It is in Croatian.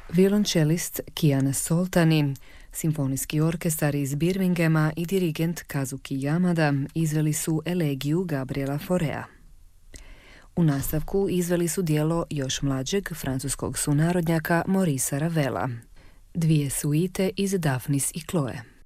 Violončelist Kian Soltani, simfonijski orkestar iz Birminghama i dirigent Kazuki Yamada izveli su elegiju Gabriela Faurea. U nastavku izveli su djelo još mlađeg francuskog sunarodnjaka Maurice Ravela, dvije suite iz Daphnis i Chloe.